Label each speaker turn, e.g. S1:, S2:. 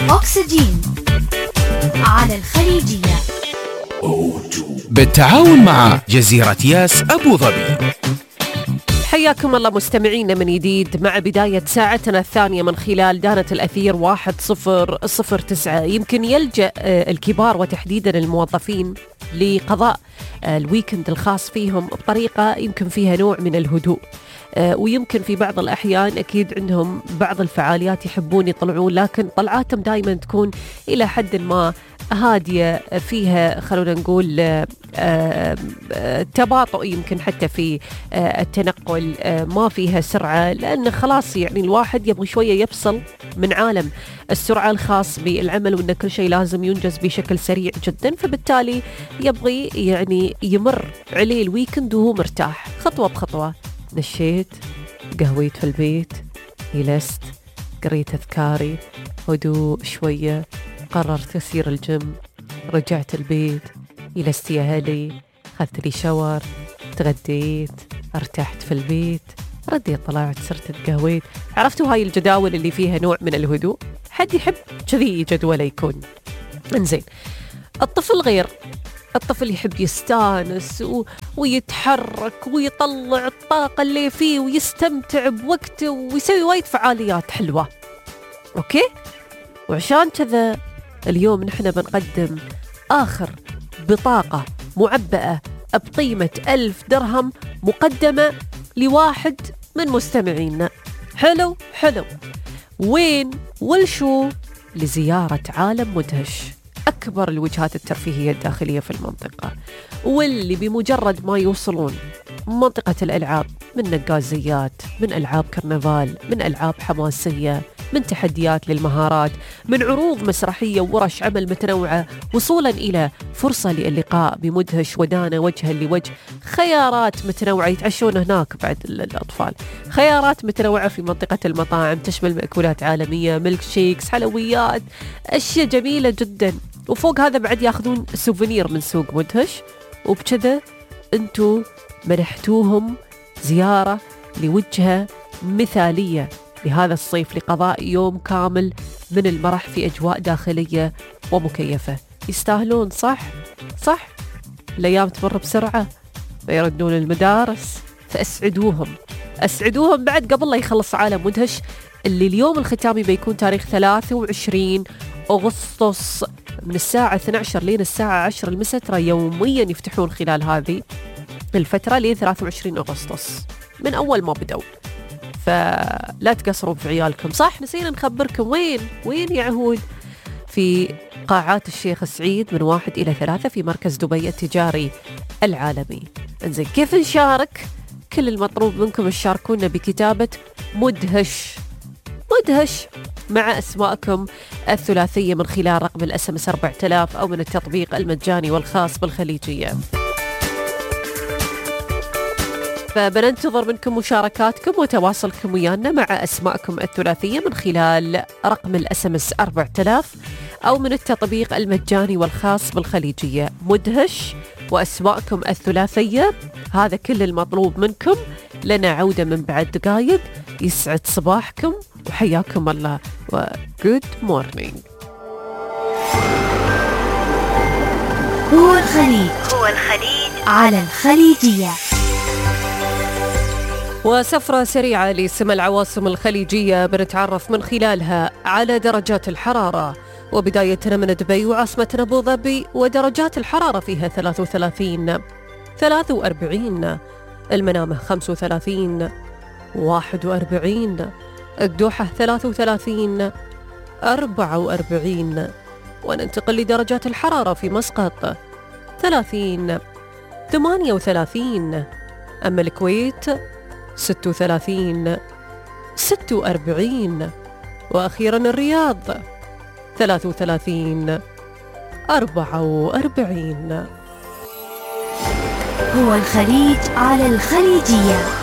S1: أكسجين على الخليجية
S2: بالتعاون مع جزيرة ياس أبو ظبي.
S3: حياكم الله مستمعينا من جديد مع بداية ساعتنا الثانية من خلال دانة الأثير 1009. يمكن يلجأ الكبار وتحديدا الموظفين لقضاء الويكند الخاص فيهم بطريقة يمكن فيها نوع من الهدوء، ويمكن في بعض الأحيان أكيد عندهم بعض الفعاليات يحبون يطلعون، لكن طلعاتهم دائما تكون إلى حد ما هادية، فيها خلونا نقول تباطؤ يمكن حتى في التنقل، ما فيها سرعة، لأن خلاص يعني الواحد يبغى شوية يفصل من عالم السرعة الخاص بالعمل، وأن كل شيء لازم ينجز بشكل سريع جدا، فبالتالي يبغي يعني يمر عليه الويكند وهو مرتاح خطوة بخطوة. نشيت، قهويت في البيت، جلست، قريت أذكاري، هدوء شوية، قررت أسير الجيم، رجعت البيت، جلست يا هلي، أخذت لي شاور، تغديت، ارتحت في البيت، رديت طلعت صرت اتقهويت. عرفتوا هاي الجداول اللي فيها نوع من الهدوء؟ حد يحب كذي جدوله يكون. انزين، الطفل غير، الطفل يحب يستانس ويتحرك ويطلع الطاقة اللي فيه ويستمتع بوقته ويسوي وايد فعاليات حلوة. أوكي؟ وعشان كذا اليوم نحن بنقدم آخر بطاقة معبأة بقيمة 1000 درهم مقدمة لواحد من مستمعينا. حلو حلو. وين والشو؟ لزيارة عالم مدهش، أكبر الوجهات الترفيهية الداخلية في المنطقة، واللي بمجرد ما يوصلون منطقة الألعاب، من نقازيات، من ألعاب كرنفال، من ألعاب حماسية، من تحديات للمهارات، من عروض مسرحية وورش عمل متنوعة، وصولا إلى فرصة للقاء بمدهش ودانا وجها لوجه، خيارات متنوعة يتعشون هناك بعد الأطفال، خيارات متنوعة في منطقة المطاعم تشمل مأكولات عالمية، ميلك شيكس، حلويات، أشياء جميلة جدا، وفوق هذا بعد ياخذون سوفينير من سوق مدهش، وبكذا انتو منحتوهم زيارة لوجهة مثالية لهذا الصيف، لقضاء يوم كامل من المرح في أجواء داخلية ومكيفة. يستاهلون صح؟ صح؟ الأيام تمر بسرعة فيردون المدارس، فأسعدوهم، أسعدوهم بعد قبل لا يخلص عالم مدهش، اللي اليوم الختامي بيكون تاريخ 23 أغسطس من الساعة 12 لين الساعة 10 المساء. ترى يوميا يفتحون خلال هذه الفترة لين 23 أغسطس من أول ما بدأوا، فلا تقصروا في عيالكم. صح، نسينا نخبركم وين يعهود؟ في قاعات الشيخ سعيد من 1 إلى 3 في مركز دبي التجاري العالمي. انزين، كيف نشارك؟ كل المطلوب منكم تشاركونا بكتابة مدهش مع أسماءكم الثلاثية من خلال رقم الSMS 4000 أو من التطبيق المجاني والخاص بالخليجية. فبننتظر منكم مشاركاتكم وتواصلكم ويانا مع أسماءكم الثلاثية من خلال رقم الSMS 4000 أو من التطبيق المجاني والخاص بالخليجية. مدهش وأسماءكم الثلاثية، هذا كل المطلوب منكم. لنا عودة من بعد دقايق. يسعد صباحكم وحياكم الله وجود مورنينج.
S1: هو الخليج على الخليجية.
S3: وسفرة سريعة لسمى العواصم الخليجية بنتعرف من خلالها على درجات الحرارة، وبدايتنا من دبي وعاصمتنا أبو ظبي، ودرجات الحرارة فيها 33 43، المنامة 35 41، الدوحة 33 44. وننتقل لدرجات الحرارة في مسقط 30 38، أما الكويت 36 46، وأخيرا الرياض 33 44.
S1: هو الخليج على الخليجية.